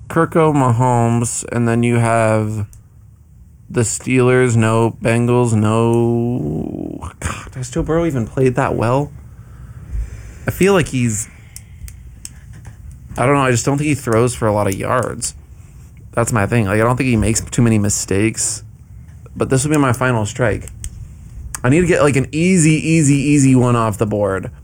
Kirko, Mahomes, and then you have the Steelers, no. Bengals, no. God, has Joe Burrow even played that well? I feel like he's... I don't know, I just don't think he throws for a lot of yards. That's my thing. Like, I don't think he makes too many mistakes. But this will be my final strike. I need to get, like, an easy one off the board.